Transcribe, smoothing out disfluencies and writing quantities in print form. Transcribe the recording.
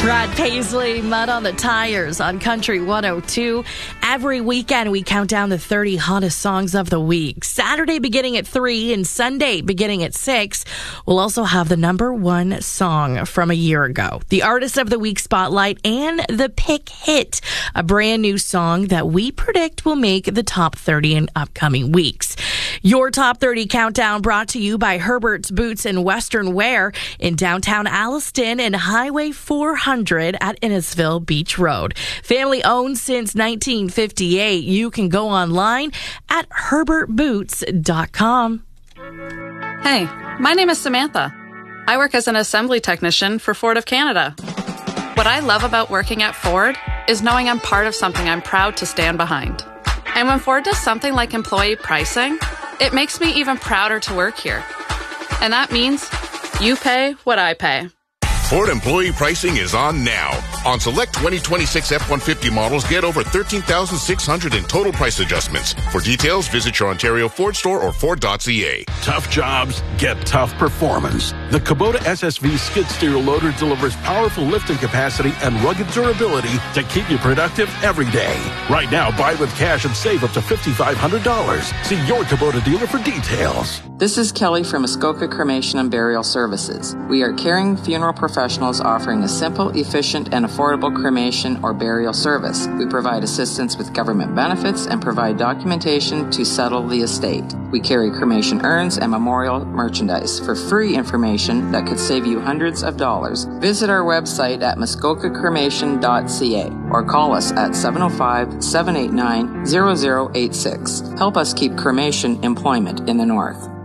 Brad Paisley, Mud on the Tires on Country 102. Every weekend, we count down the 30 hottest songs of the week. Saturday beginning at 3 and Sunday beginning at 6. We'll also have the number one song from a year ago, the Artist of the Week Spotlight, and the Pick Hit, a brand new song that we predict will make the top 30 in upcoming weeks. Your Top 30 Countdown brought to you by Herbert's Boots and Western Wear in downtown Alliston and Highway 400 at Innisfil Beach Road. Family owned since 1958. You can go online at herbertboots.com. Hey, my name is Samantha. I work as an assembly technician for Ford of Canada. What I love about working at Ford is knowing I'm part of something I'm proud to stand behind. And when Ford does something like employee pricing, it makes me even prouder to work here. And that means you pay what I pay. Ford employee pricing is on now. On select 2026 F-150 models, get over $13,600 in total price adjustments. For details, visit your Ontario Ford store or Ford.ca. Tough jobs get tough performance. The Kubota SSV skid steer loader delivers powerful lifting capacity and rugged durability to keep you productive every day. Right now, buy with cash and save up to $5,500. See your Kubota dealer for details. This is Kelly from Muskoka Cremation and Burial Services. We are caring funeral professionals offering a simple, efficient, and affordable cremation or burial service. We provide assistance with government benefits and provide documentation to settle the estate. We carry cremation urns and memorial merchandise. For free information that could save you hundreds of dollars, visit our website at muskokacremation.ca or call us at 705-789-0086. Help us keep cremation employment in the North.